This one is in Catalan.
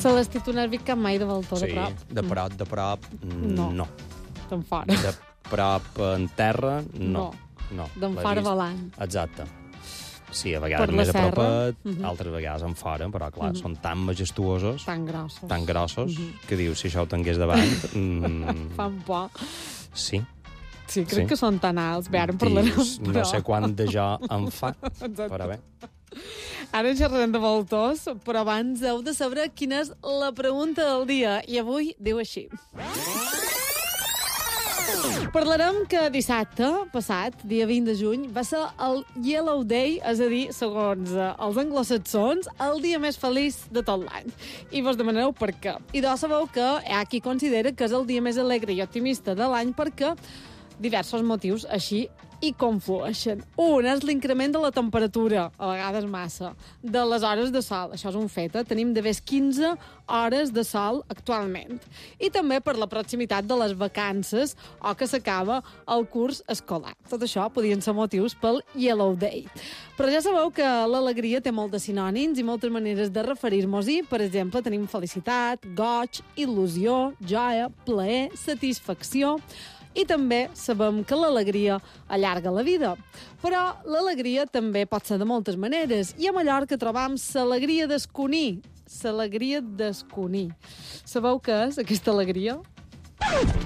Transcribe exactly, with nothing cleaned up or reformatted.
Celestí, tu n'has vist cap mai de voltor, Sí, de prop? de prop, de prop, mm, No. no. D'en fora. De prop en terra, no. no. D'en L'he fora vist. volant. Exacte. Sí, a Per vegades la més a serra. propet, Mhm. altres vegades en fora, però clar, són tan majestuosos, Tan grossos. tan grossos, Mhm. que dius, si això ho tingués davant... Mm, Fan por. sí. Sí, crec Sí. que són tan alts. Bé, ara en parlarem, Dius, però... no sé quant de jo em fa, Exacte. però bé. Ara xerrarem de voltors, però abans heu de saber quina és la pregunta del dia. I avui diu així. Parlarem que dissabte passat, dia vint de juny, va ser el Yellow Day, és a dir, segons eh, els anglosaxons, el dia més feliç de tot l'any. I vos demanareu per què. I doncs sabeu que hi ha qui considera que és el dia més alegre i optimista de l'any perquè diversos motius així i conflueixen. Un és l'increment de la temperatura, a vegades massa, de les hores de sol. Això és un fet, eh? Tenim de més quinze hores de sol actualment. I també per la proximitat de les vacances o que s'acaba el curs escolar. Tot això podien ser motius pel Yellow Day. Però ja sabeu que l'alegria té molts de sinònims i moltes maneres de referir-nos-hi. Per exemple, tenim felicitat, goig, il·lusió, joia, plaer, satisfacció... I també sabem que l'alegria allarga la vida. Però l'alegria també pot ser de moltes maneres. I a Mallorca trobam l'alegria d'esconir. L'alegria d'esconir. Sabeu què és aquesta alegria?